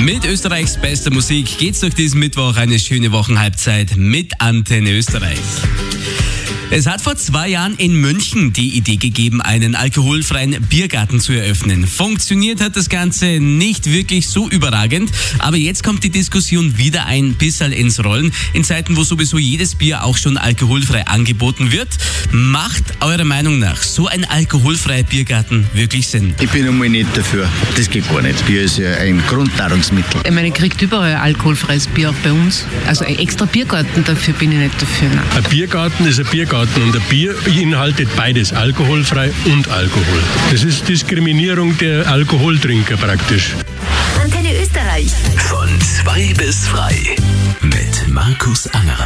Mit Österreichs bester Musik geht's durch diesen Mittwoch eine schöne Wochenhalbzeit mit Antenne Österreich. Es hat vor 2 Jahren in München die Idee gegeben, einen alkoholfreien Biergarten zu eröffnen. Funktioniert hat das Ganze nicht wirklich so überragend, aber jetzt kommt die Diskussion wieder ein bisschen ins Rollen. In Zeiten, wo sowieso jedes Bier auch schon alkoholfrei angeboten wird, macht eurer Meinung nach so ein alkoholfreier Biergarten wirklich Sinn? Ich bin einmal nicht dafür. Das geht gar nicht. Bier ist ja ein Grundnahrungsmittel. Ich meine, ihr kriegt überall alkoholfreies Bier, auch bei uns. Also ein extra Biergarten, dafür bin ich nicht dafür. Nein. Ein Biergarten ist ein Biergarten und ein Bier beinhaltet beides, alkoholfrei und Alkohol. Das ist Diskriminierung der Alkoholtrinker praktisch. Antenne Österreich. Von 2 bis frei mit Markus Angerer.